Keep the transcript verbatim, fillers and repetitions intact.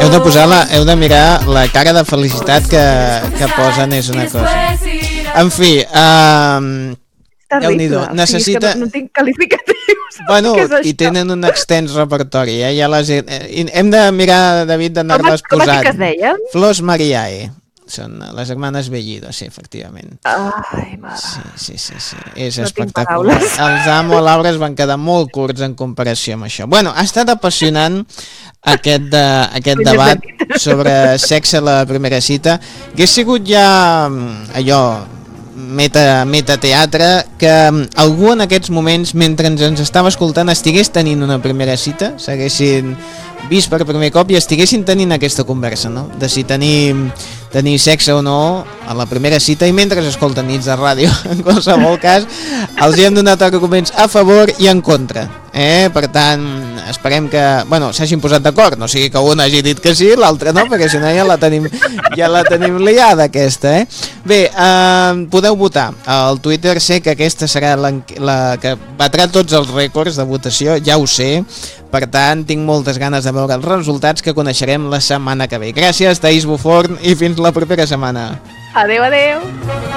Heu de posar la, heu de mirar la cara de felicitat que, que posen, és una cosa. En fi, uh, Déu-n'hi-do, necessita... No, no tinc qualificatius. Bueno, i tenen un extens repertori, eh? Ja les he... Hem de mirar, David, d'anar-les posant. Com es deien? Flors Mariae. Són les germanes Bellido, sí, efectivament. Ai, mare. Sí, sí, sí, sí. És no espectacular. Els Amo Laura es van quedar molt curts en comparació amb això. Bueno, ha estat apassionant aquest, de, aquest debat sobre sexe a la primera cita. Hauria sigut ja allò... Meta, metateatre, que algú en aquests moments, mentre ens estava escoltant, estigués tenint una primera cita, s'haguessin vist per primer cop i estiguessin tenint aquesta conversa, no? De si tenir, tenir sexe o no a la primera cita, i mentre escolten Nits de Ràdio, en qualsevol cas, els hi hem donat arguments a favor i en contra. Eh? Per tant, esperem que bueno, s'hagin posat d'acord, no sigui que un hagi dit que sí, l'altre no, perquè si no ja la tenim, ja la tenim liada aquesta. Eh? Bé, eh, podeu votar al Twitter, sé que aquesta serà la, la que batrà tots els rècords de votació, ja ho sé, per tant tinc moltes ganes de veure els resultats que coneixerem la setmana que ve. Gràcies, Thaís Buforn, i fins la propera setmana. Adéu, adéu.